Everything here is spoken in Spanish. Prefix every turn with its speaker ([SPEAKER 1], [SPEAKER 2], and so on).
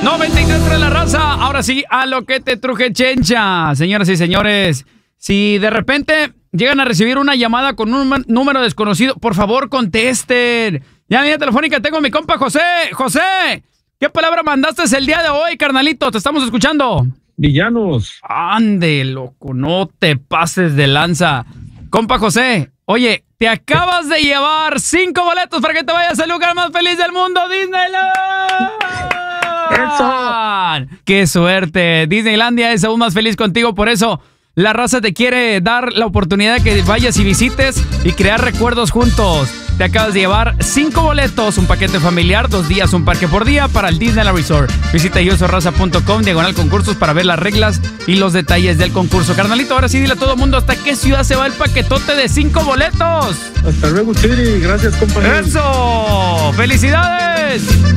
[SPEAKER 1] 93 La Raza. Ahora sí, a lo que te truje, Chencha. Señoras y señores, si de repente llegan a recibir una llamada con un número desconocido, por favor, contesten. Ya en línea telefónica tengo a mi compa José. José, ¿qué palabra mandaste el día de hoy, carnalito? Te estamos escuchando.
[SPEAKER 2] Villanos.
[SPEAKER 1] Ande, loco, no te pases de lanza. Compa José, oye, te acabas de llevar 5 boletos para que te vayas al lugar más feliz del mundo, Disneyland.
[SPEAKER 2] ¡Eso!
[SPEAKER 1] ¡Qué suerte! Disneylandia es aún más feliz contigo, por eso la raza te quiere dar la oportunidad de que vayas y visites y crear recuerdos juntos. Te acabas de llevar 5 boletos, un paquete familiar, 2 días, un parque por día para el Disneyland Resort. Visita yosoyraza.com/concursos para ver las reglas y los detalles del concurso. Carnalito, ahora sí dile a todo el mundo hasta qué ciudad se va el paquetote de 5 boletos.
[SPEAKER 2] Hasta luego, Chiri. Gracias, compañero.
[SPEAKER 1] ¡Eso! ¡Felicidades!